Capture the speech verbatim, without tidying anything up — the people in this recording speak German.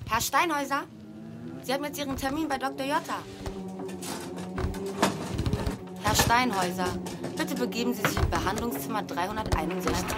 Herr Steinhäuser, Sie haben jetzt Ihren Termin bei Doktor Jotta. Herr Steinhäuser, bitte begeben Sie sich in Behandlungszimmer dreihunderteinundsechzig.